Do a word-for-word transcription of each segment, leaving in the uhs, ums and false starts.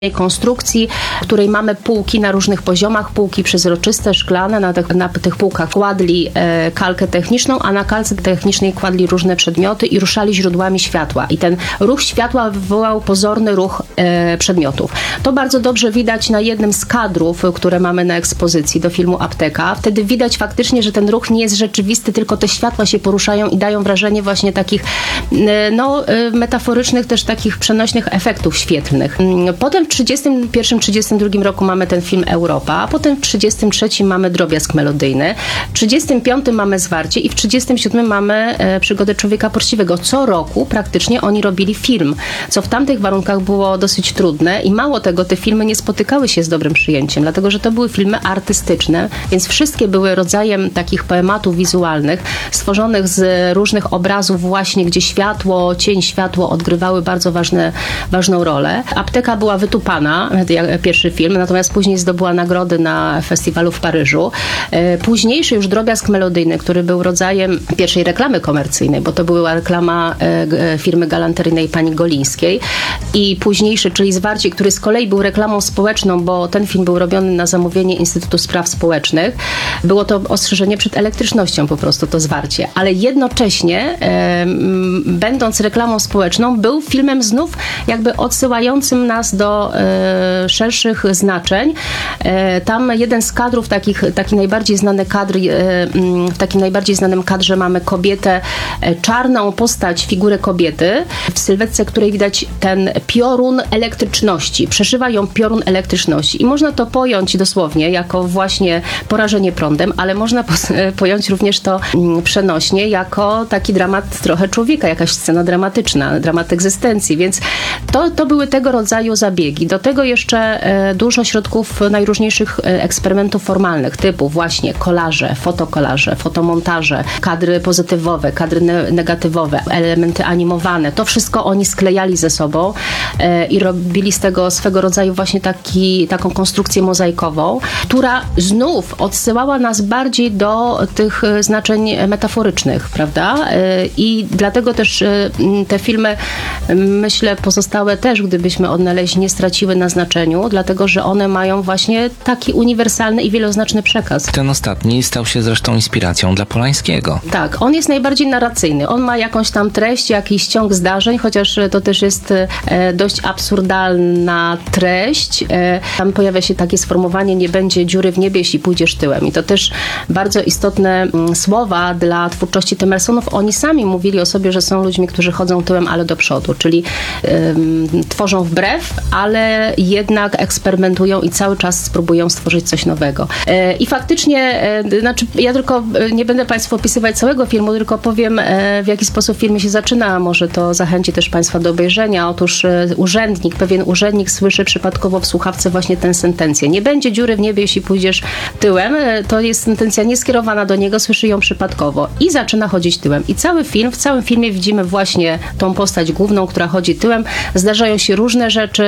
konstrukcji, w której mamy półki na różnych poziomach, półki przezroczyste, szklane, na tych, na tych półkach kładli e, kalkę techniczną, a na kalce technicznej kładli różne przedmioty i ruszali źródłami światła. I ten ruch światła wywołał pozorny ruch e, przedmiotów. To bardzo dobrze widać na jednym z kadrów, które mamy na ekspozycji do filmu Apteka. Wtedy widać faktycznie, że ten ruch nie jest rzeczywisty, tylko te światła się poruszają i dają wrażenie właśnie takich e, no, e, metaforycznych, też takich przenośnych efektów świetlnych. Potem w trzydziestym pierwszym trzydziestym drugim roku mamy ten film Europa, a potem w trzydziestym trzecim mamy Drobiazg melodyjny, w trzydziestym piątym mamy Zwarcie i w trzydziestym siódmym mamy e, Przygody człowieka poczciwego. Co roku praktycznie oni robili film, co w tamtych warunkach było dosyć trudne i mało tego, te filmy nie spotykały się z dobrym przyjęciem, dlatego że to były filmy artystyczne, więc wszystkie były rodzajem takich poematów wizualnych, stworzonych z różnych obrazów właśnie, gdzie światło, cień, światło odgrywały bardzo ważne, ważną rolę. Apteka była wytupana, pierwszy film, natomiast później zdobyła nagrody na festiwalu w Paryżu. Późniejszy już Drobiazg melodyjny, który był rodzajem pierwszej reklamy komercyjnej, bo to była reklama firmy galanteryjnej pani Golińskiej, i późniejszy, czyli Zwarcie, który z kolei był reklamą społeczną, bo ten film był robiony na zamówienie Instytutu Spraw Społecznych. Było to ostrzeżenie przed elektrycznością po prostu, to Zwarcie. Ale jednocześnie, e, będąc reklamą społeczną, był filmem znów jakby odsyłającym nas do e, szerszych znaczeń. E, tam jeden z kadrów, takich, taki najbardziej znany kadr, e, w takim najbardziej znanym kadrze mamy kobietę, e, czarną postać, figurę kobiety, w sylwetce której widać ten piorun elektryczności. Przeszywa ją piorun elektryczności. I można to pojąć dosłownie jako właśnie porażenie prądem, ale można pojąć również to przenośnie jako taki dramat trochę człowieka, jakaś scena dramatyczna, dramat egzystencji, więc to, to były tego rodzaju zabiegi. Do tego jeszcze e, dużo środków najróżniejszych e, eksperymentów formalnych, typu właśnie kolaże, fotokolaże, fotomontaże, kadry pozytywowe, kadry ne- negatywowe, elementy animowane. To wszystko oni sklejali ze sobą e, i robili z tego swego rodzaju właśnie taki, taką konstrukcję mozaikową, która znów odsyłała nas bardziej do tych znaczeń metaforycznych, prawda? E, I dlatego też e, te filmy, myślę, pozostałe też, gdybyśmy odnaleźli, nie straciły na znaczeniu, dlatego że one mają właśnie taki uniwersalny i wieloznaczny przekaz. Ten ostatni stał się zresztą inspiracją dla Polańskiego. Tak, on jest najbardziej narracyjny. On ma jakąś tam treść, jakiś ciąg zdarzeń, chociaż to też jest e, dość absurdalna treść. E, tam pojawia się takie sformułowanie: nie będzie dziury w niebie, jeśli pójdziesz tyłem. I to też bardzo istotne m, słowa dla twórczości Temersonów. Oni sami mówili o sobie, że są ludźmi, którzy chodzą tyłem, ale do przodu, czyli ym, tworzą wbrew, ale jednak eksperymentują i cały czas spróbują stworzyć coś nowego. E, I faktycznie, e, znaczy ja tylko nie będę Państwu opisywać całego filmu, tylko powiem, e, w jaki sposób film się zaczyna. Może to zachęci też Państwa do obejrzenia. Otóż e, urzędnik, pewien urzędnik słyszy przypadkowo w słuchawce właśnie tę sentencję. Nie będzie dziury w niebie, jeśli pójdziesz tyłem. E, to jest sentencja nieskierowana do niego, słyszy ją przypadkowo i zaczyna chodzić tyłem. I cały film, w całym filmie widzimy właśnie tą postać główną, która chodzi tyłem. Zdarzają się różne rzeczy.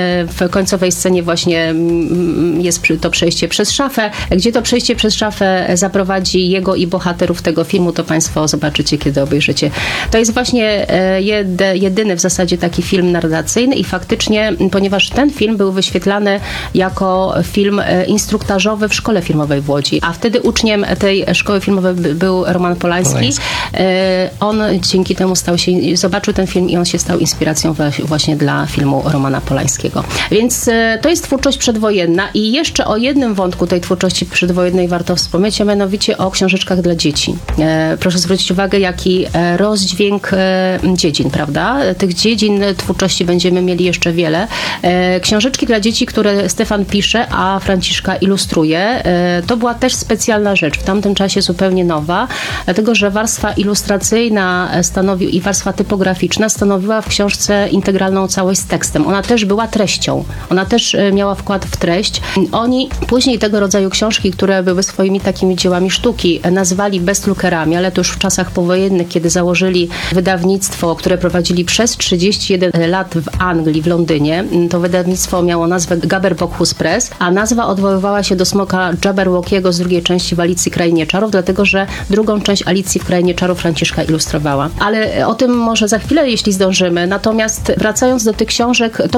W końcowej scenie właśnie jest to przejście przez szafę. Gdzie to przejście przez szafę zaprowadzi jego i bohaterów tego filmu, to Państwo zobaczycie, kiedy obejrzycie. To jest właśnie jedyny w zasadzie taki film narracyjny i faktycznie, ponieważ ten film był wyświetlany jako film instruktażowy w szkole filmowej w Łodzi, a wtedy uczniem tej szkoły filmowej był Roman Polański. Polański. On dzięki temu stał się, zobaczył ten film i on się stał inspiracją właśnie dla filmu Romana Polańskiego. Więc to jest twórczość przedwojenna i jeszcze o jednym wątku tej twórczości przedwojennej warto wspomnieć, a mianowicie o książeczkach dla dzieci. Proszę zwrócić uwagę, jaki rozdźwięk dziedzin, prawda? Tych dziedzin twórczości będziemy mieli jeszcze wiele. Książeczki dla dzieci, które Stefan pisze, a Franciszka ilustruje, to była też specjalna rzecz, w tamtym czasie zupełnie nowa, dlatego że warstwa ilustracyjna stanowi, i warstwa typograficzna stanowiła w książce integralną całość z tekstem. Ona też była treścią. Ona też miała wkład w treść. Oni później tego rodzaju książki, które były swoimi takimi dziełami sztuki, nazwali bestlukerami, ale to już w czasach powojennych, kiedy założyli wydawnictwo, które prowadzili przez trzydzieści jeden lat w Anglii, w Londynie. To wydawnictwo miało nazwę Gabber-Bockhus Press, a nazwa odwoływała się do smoka Jabberwockiego z drugiej części w Alicji w Krainie Czarów, dlatego że drugą część Alicji w Krainie Czarów Franciszka ilustrowała. Ale o tym może za chwilę, jeśli zdążymy. Natomiast wracając do tych książek, to były takie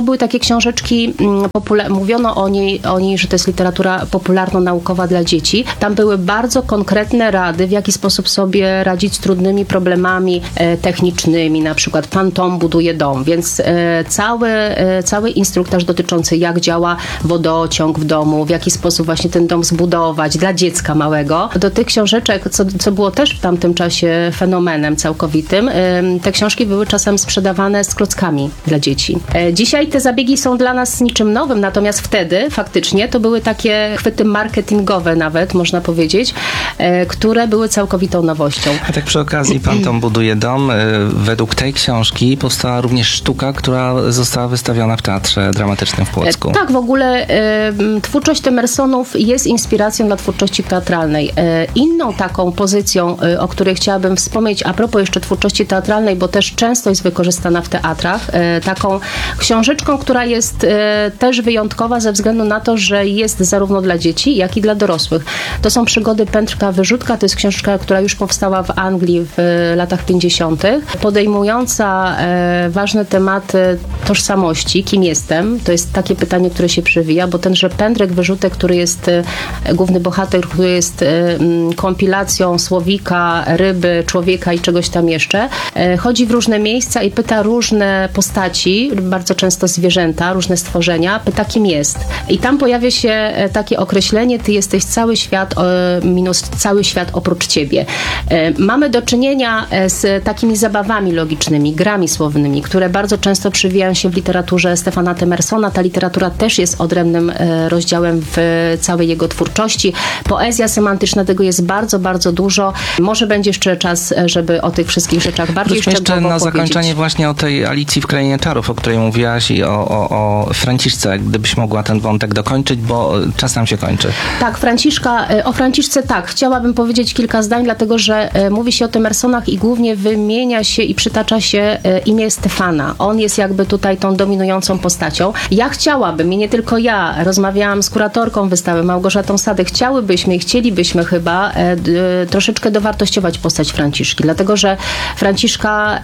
książeczki, popula- mówiono o niej, o niej, że to jest literatura popularno-naukowa dla dzieci. Tam były bardzo konkretne rady, w jaki sposób sobie radzić z trudnymi problemami e, technicznymi, na przykład pan Tom buduje dom, więc e, cały, e, cały instruktaż dotyczący jak działa wodociąg w domu, w jaki sposób właśnie ten dom zbudować dla dziecka małego. Do tych książeczek, co, co było też w tamtym czasie fenomenem całkowitym, e, te książki były czasem sprzedawane z klockami dla dzieci. E, dzisiaj te zabiegi są dla nas niczym nowym, natomiast wtedy faktycznie to były takie chwyty marketingowe nawet, można powiedzieć, e, które były całkowitą nowością. A tak przy okazji, pan Tom buduje dom. Według tej książki powstała również sztuka, która została wystawiona w Teatrze Dramatycznym w Płocku. Tak, w ogóle e, twórczość Temersonów jest inspiracją dla twórczości teatralnej. E, inną taką pozycją, e, o której chciałabym wspomnieć, a propos jeszcze twórczości teatralnej, bo też często jest wykorzystana w teatrach, e, taką książeczką, która jest e, też wyjątkowa ze względu na to, że jest zarówno dla dzieci, jak i dla dorosłych. To są przygody Pętrka Wyrzutka, to jest książka, która już powstała w Anglii w latach pięćdziesiątych, podejmująca e, ważne tematy tożsamości, kim jestem. To jest takie pytanie, które się przewija, bo tenże Pętrek Wyrzutek, który jest e, główny bohater, który jest e, m, kompilacją słowika, ryby, człowieka i czegoś tam jeszcze, e, chodzi w różne miejsca i pyta różne postaci, bardzo często zwierzęta, różne stworzenia, pyta kim jest. I tam pojawia się e, takie określenie, ty jesteś cały świat e, minus cały świat oprócz ciebie. E, mamy do czynienia z takimi zabawami logicznymi, grami słownymi, które bardzo często przewijają się w literaturze Stefana Temersona. Ta literatura też jest odrębnym e, rozdziałem w całej jego twórczości. Poezja semantyczna, tego jest bardzo, bardzo dużo. Może będzie jeszcze czas, żeby o tych wszystkich rzeczach bardziej Wróćmy jeszcze szczegółowo na powiedzieć. zakończenie właśnie o tej Alicji w Krainie Czarów, o której mówiłaś, i o, o, o Franciszce, gdybyś mogła ten wątek dokończyć, bo czas nam się kończy. Tak, Franciszka, o Franciszce tak, chciałabym powiedzieć kilka zdań, dlatego że mówi się o Temersonach i głównie wymienia się i przytacza się imię Stefana. On jest jakby tutaj tą dominującą postacią. Ja chciałabym, i nie tylko ja, rozmawiałam z kuratorką wystawy Małgorzatą Sadek, chciałybyśmy i chcielibyśmy chyba e, d, troszeczkę dowartościować postać Franciszki, dlatego że Franciszka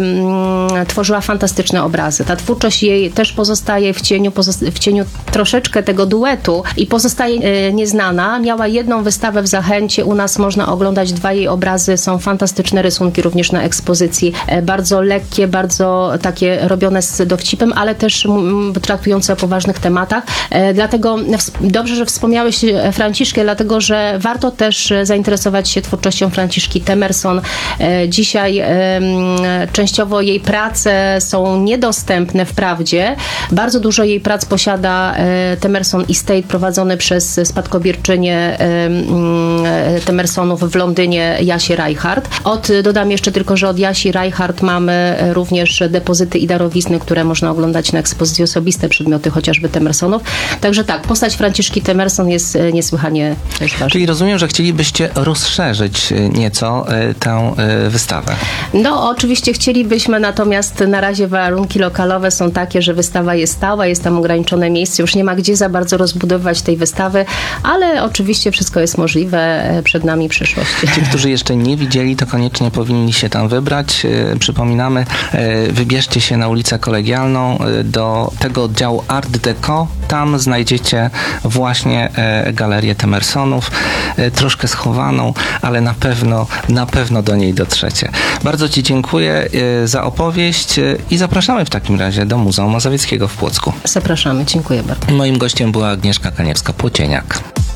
e, tworzyła fantastyczne obrazy. Ta twórczość jej też pozostaje w cieniu, pozosta- w cieniu troszeczkę tego duetu i pozostaje e, nieznana. Miała jedną wystawę w Zachęcie, u nas można oglądać dwa jej obrazy, są fantastyczne rysunki również na ekspozycji, e, bardzo lekkie, bardzo takie robione z dowcipem, ale też m, traktujące o poważnych tematach. E, dlatego w, dobrze, że wspomniałeś Franciszkę, dlatego, że warto też zainteresować się twórczością Franciszki Temerson. E, dzisiaj e, m, częściowo jej prace są niedostępne wprawdzie. Bardzo dużo jej prac posiada e, Temerson Estate prowadzony przez spadkobierczynię e, m, Temersonów w Londynie Jasię Reichardt. Od, dodam jeszcze tylko, że od Jasi Reichardt mamy również depozyty i darowizny, które można oglądać na ekspozycji, osobiste przedmioty chociażby Temersonów. Także tak, postać Franciszki Temerson jest niesłychanie też ważna. Czyli rozumiem, że chcielibyście rozszerzyć nieco tę wystawę. No oczywiście chcielibyśmy, natomiast na razie warunki lokalowe są takie, że wystawa jest stała, jest tam ograniczone miejsce, już nie ma gdzie za bardzo rozbudowywać tej wystawy, ale oczywiście wszystko jest możliwe, przed nami przyszłość. Ci, którzy jeszcze nie widzieli, to koniecznie powinni się tam wybrać. Przypominamy, wybierzcie się na ulicę Kolegialną do tego oddziału Art Deco. Tam znajdziecie właśnie galerię Temersonów, troszkę schowaną, ale na pewno, na pewno do niej dotrzecie. Bardzo Ci dziękuję za opowieść i zapraszamy w takim razie do Muzeum Mazowieckiego w Płocku. Zapraszamy, dziękuję bardzo. Moim gościem była Agnieszka Kaniewska-Płocieniak.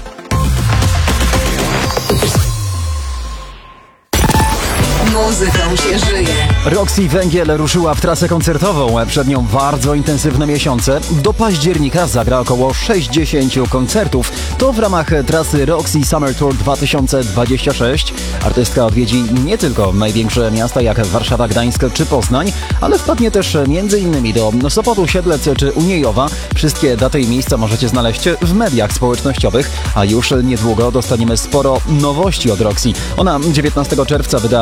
Muzyką się żyje. Roxy Węgiel ruszyła w trasę koncertową. Przed nią bardzo intensywne miesiące. Do października zagra około sześćdziesiąt koncertów. To w ramach trasy Roxy Summer Tour dwa tysiące dwudziesty szósty. Artystka odwiedzi nie tylko największe miasta jak Warszawa, Gdańsk czy Poznań, ale wpadnie też m.in. do Sopotu, Siedlec czy Uniejowa. Wszystkie daty i miejsca możecie znaleźć w mediach społecznościowych, a już niedługo dostaniemy sporo nowości od Roxy. Ona dziewiętnastego czerwca wyda nową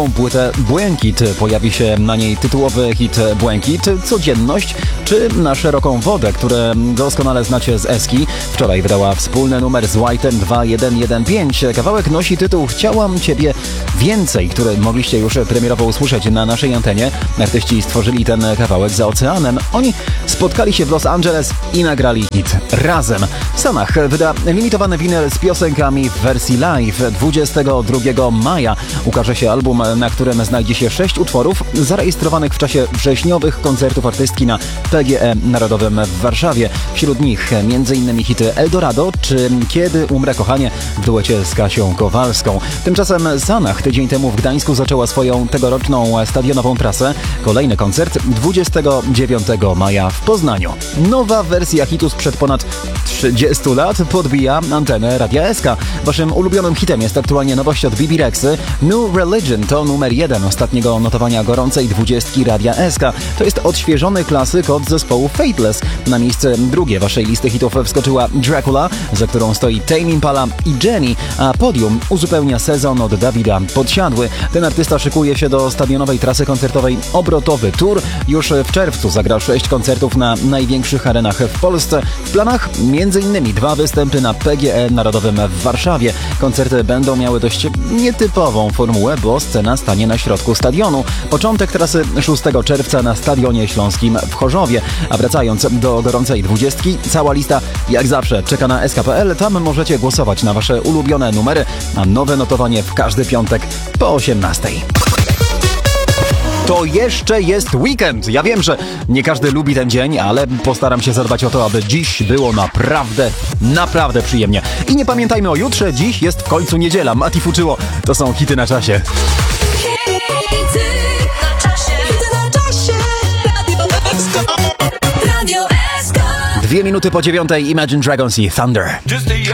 nową płytę Błękit. Pojawi się na niej tytułowy hit Błękit, Codzienność czy Na szeroką wodę, które doskonale znacie z Eski. Wczoraj wydała wspólny numer z White'em dwa jeden jeden pięć. Kawałek nosi tytuł Chciałam Ciebie Więcej, który mogliście już premierowo usłyszeć na naszej antenie. Artyści stworzyli ten kawałek za oceanem. Oni spotkali się w Los Angeles i nagrali hit razem. Sanach wyda limitowany winyl z piosenkami w wersji live. dwudziestego drugiego maja ukaże się album, na którym znajdzie się sześć utworów zarejestrowanych w czasie wrześniowych koncertów artystki na P G E Narodowym w Warszawie. Wśród nich m.in. hity Eldorado czy Kiedy umrę kochanie w duecie z Kasią Kowalską. Tymczasem Sanach tydzień temu w Gdańsku zaczęła swoją tegoroczną stadionową trasę. Kolejny koncert dwudziestego dziewiątego maja w Poznaniu. Nowa wersja hitu sprzed ponad trzydziestu lat podbija antenę Radia S K. Waszym ulubionym hitem jest aktualnie nowość od Bibi Rexy. New Religion to numer jeden ostatniego notowania gorącej dwudziestki Radia S K. To jest odświeżony klasyk od zespołu Fateless. Na miejsce drugie waszej listy hitów wskoczyła Dracula, za którą stoi Tame Impala i Jenny, a podium uzupełnia Sezon od Dawida Podsiadły. Ten artysta szykuje się do stadionowej trasy koncertowej Obrotowy Tour. Już w czerwcu zagra sześć koncertów na największych arenach w Polsce. W planach między innymi dwa występy na P G E Narodowym w Warszawie. Koncerty będą miały dość nietypową formułę, bo scena stanie na środku stadionu. Początek trasy szóstego czerwca na Stadionie Śląskim w Chorzowie. A wracając do gorącej dwudziestki, cała lista jak zawsze czeka na S K kropka P L. Tam możecie głosować na wasze ulubione numery, a nowe notowanie w każdy piątek po osiemnastej. To jeszcze jest weekend. Ja wiem, że nie każdy lubi ten dzień, ale postaram się zadbać o to, aby dziś było naprawdę, naprawdę przyjemnie. I nie pamiętajmy o jutrze, dziś jest w końcu niedziela. Mati Fuczyło, to są hity na czasie. Hity na czasie. Hity na czasie. Radio S K. Dwie minuty po dziewiątej Imagine Dragons i Thunder.